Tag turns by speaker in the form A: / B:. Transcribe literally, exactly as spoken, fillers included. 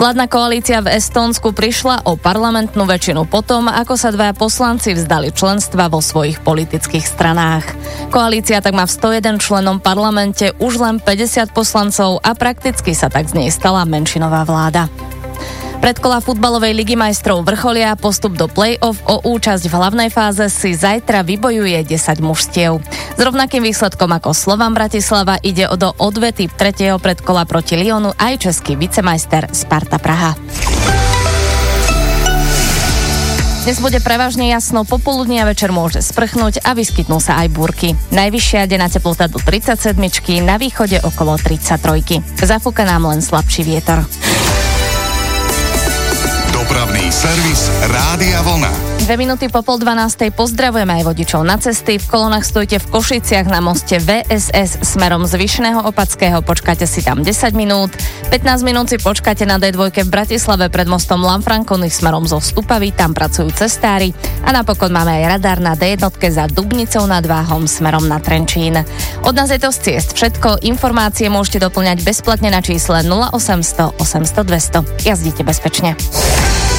A: Vládna koalícia v Estónsku prišla o parlamentnú väčšinu potom, ako sa dvaja poslanci vzdali členstva vo svojich politických stranách. Koalícia tak má v sto jeden členom parlamente už len päťdesiat poslancov a prakticky sa tak z nej stala menšinová vláda. Predkola futbalovej ligy majstrov vrcholia, postup do play-off, o účasť v hlavnej fáze si zajtra vybojuje desať mužstiev. S rovnakým výsledkom ako Slovan Bratislava ide o do odvety tretieho predkola proti Lyonu aj český vicemajster Sparta Praha. Dnes bude prevažne jasno, popoludní a večer môže sprchnúť a vyskytnú sa aj búrky. Najvyššia denná teplota do tridsaťsedmičky, na východe okolo tridsaťtrojky. Zafúka nám len slabší vietor.
B: Dopravný servis Rádia Vlna.
A: Dve minúty po pol dvanástej pozdravujeme aj vodičov na cesty. V kolónach stojíte v Košiciach na moste vé es es smerom z Vyšného Opatského. Počkáte si tam desať minút. pätnásť minút si počkáte na dé dva v Bratislave pred mostom Lanfranconi smerom zo Stupavy. Tam pracujú cestári. A napokon máme aj radar na dé jedna za Dubnicou nad Váhom smerom na Trenčín. Od nás je to z ciest všetko. Informácie môžete doplňať bezplatne na čísle nula osemsto osemsto dvesto. Jazdite bezpečne.